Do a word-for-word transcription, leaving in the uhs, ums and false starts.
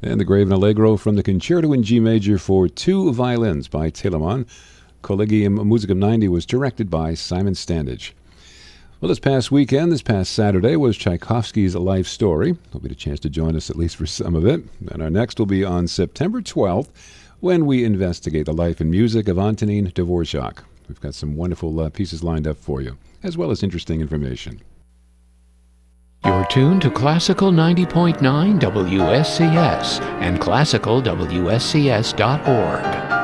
And the Grave and Allegro from the Concerto in G Major for two violins by Telemann. Collegium Musicum ninety was directed by Simon Standage. Well, this past weekend, this past Saturday, was Tchaikovsky's life story. There'll be a chance to join us at least for some of it. And our next will be on September twelfth when we investigate the life and music of Antonin Dvorak. We've got some wonderful uh, pieces lined up for you, as well as interesting information. You're tuned to Classical ninety point nine W S C S and classical W S C S dot org.